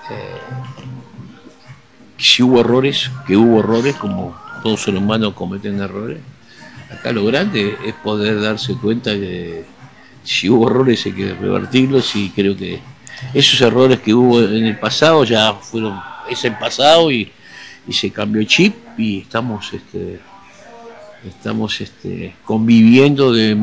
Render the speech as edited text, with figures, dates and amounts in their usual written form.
Si hubo errores, que hubo errores, como todo ser humano cometen errores, acá lo grande es poder darse cuenta que si hubo errores hay que revertirlos y creo que esos errores que hubo en el pasado ya fueron, es el pasado y se cambió el chip y estamos conviviendo de